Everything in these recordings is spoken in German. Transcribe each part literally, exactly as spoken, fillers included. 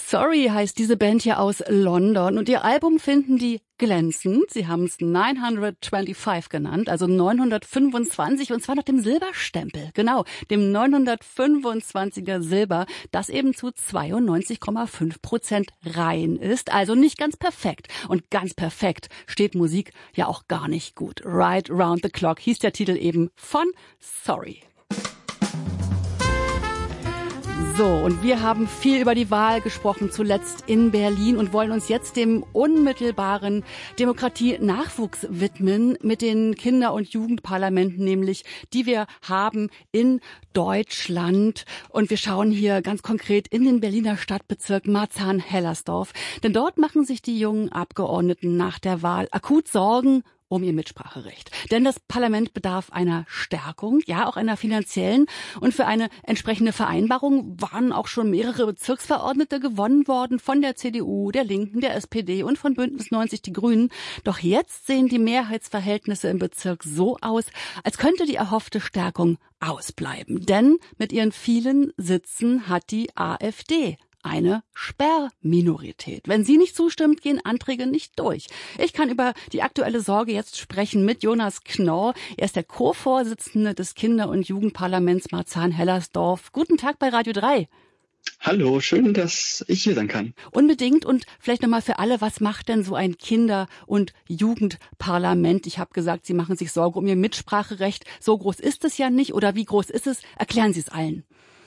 Sorry heißt diese Band hier aus London und ihr Album finden die glänzend. Sie haben es neunhundertfünfundzwanzig genannt, also neunhundertfünfundzwanzig, und zwar nach dem Silberstempel. Genau, dem neunhundertfünfundzwanziger Silber, das eben zu zweiundneunzig Komma fünf Prozent rein ist. Also nicht ganz perfekt. Und ganz perfekt steht Musik ja auch gar nicht gut. Right Round the Clock hieß der Titel eben von Sorry. So, und wir haben viel über die Wahl gesprochen, zuletzt in Berlin, und wollen uns jetzt dem unmittelbaren Demokratie-Nachwuchs widmen mit den Kinder- und Jugendparlamenten, nämlich, die wir haben in Deutschland. Und wir schauen hier ganz konkret in den Berliner Stadtbezirk Marzahn-Hellersdorf. Denn dort machen sich die jungen Abgeordneten nach der Wahl akut Sorgen um ihr Mitspracherecht. Denn das Parlament bedarf einer Stärkung, ja auch einer finanziellen. Und für eine entsprechende Vereinbarung waren auch schon mehrere Bezirksverordnete gewonnen worden von der C D U, der Linken, der S P D und von Bündnis neunzig Die Grünen. Doch jetzt sehen die Mehrheitsverhältnisse im Bezirk so aus, als könnte die erhoffte Stärkung ausbleiben. Denn mit ihren vielen Sitzen hat die AfD eine Sperrminorität. Wenn sie nicht zustimmt, gehen Anträge nicht durch. Ich kann über die aktuelle Sorge jetzt sprechen mit Jonas Knorr. Er ist der Co-Vorsitzende des Kinder- und Jugendparlaments Marzahn-Hellersdorf. Guten Tag bei Radio drei. Hallo, schön, dass ich hier sein kann. Unbedingt. Und vielleicht nochmal für alle, was macht denn so ein Kinder- und Jugendparlament? Ich habe gesagt, Sie machen sich Sorge um Ihr Mitspracherecht. So groß ist es ja nicht. Oder wie groß ist es? Erklären Sie es allen.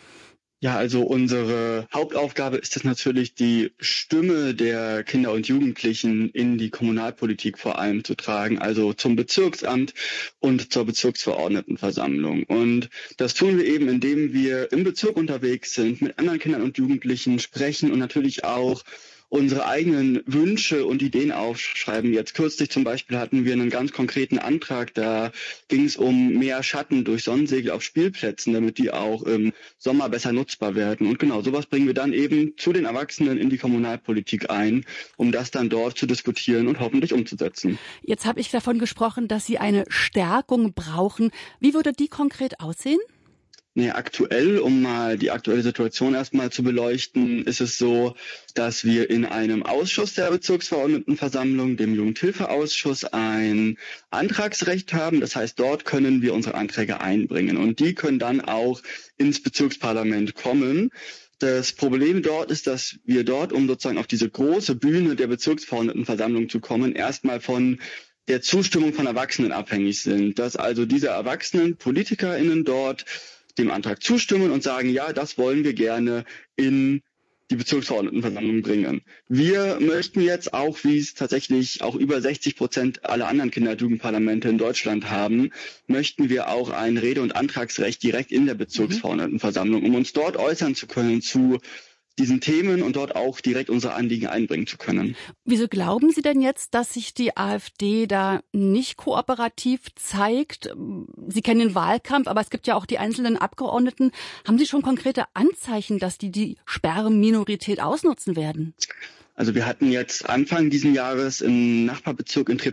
Ja, also unsere Hauptaufgabe ist es natürlich, die Stimme der Kinder und Jugendlichen in die Kommunalpolitik vor allem zu tragen, also zum Bezirksamt und zur Bezirksverordnetenversammlung. Und das tun wir eben, indem wir im Bezirk unterwegs sind, mit anderen Kindern und Jugendlichen sprechen und natürlich auch unsere eigenen Wünsche und Ideen aufschreiben. Jetzt kürzlich zum Beispiel hatten wir einen ganz konkreten Antrag, da ging es um mehr Schatten durch Sonnensegel auf Spielplätzen, damit die auch im Sommer besser nutzbar werden. Und genau, sowas bringen wir dann eben zu den Erwachsenen in die Kommunalpolitik ein, um das dann dort zu diskutieren und hoffentlich umzusetzen. Jetzt habe ich davon gesprochen, dass Sie eine Stärkung brauchen. Wie würde die konkret aussehen? Nee, aktuell, um mal die aktuelle Situation erstmal zu beleuchten, ist es so, dass wir in einem Ausschuss der Bezirksverordnetenversammlung, dem Jugendhilfeausschuss, ein Antragsrecht haben. Das heißt, dort können wir unsere Anträge einbringen und die können dann auch ins Bezirksparlament kommen. Das Problem dort ist, dass wir dort, um sozusagen auf diese große Bühne der Bezirksverordnetenversammlung zu kommen, erstmal von der Zustimmung von Erwachsenen abhängig sind. Dass also diese Erwachsenen, PolitikerInnen dort dem Antrag zustimmen und sagen, ja, das wollen wir gerne in die Bezirksverordnetenversammlung bringen. Wir möchten jetzt auch, wie es tatsächlich auch über sechzig Prozent aller anderen Kinder- und Jugendparlamente in Deutschland haben, möchten wir auch ein Rede- und Antragsrecht direkt in der Bezirksverordnetenversammlung, um uns dort äußern zu können zu diesen Themen und dort auch direkt unsere Anliegen einbringen zu können. Wieso glauben Sie denn jetzt, dass sich die AfD da nicht kooperativ zeigt? Sie kennen den Wahlkampf, aber es gibt ja auch die einzelnen Abgeordneten. Haben Sie schon konkrete Anzeichen, dass die die Sperrminorität ausnutzen werden? Also wir hatten jetzt Anfang diesen Jahres im Nachbarbezirk in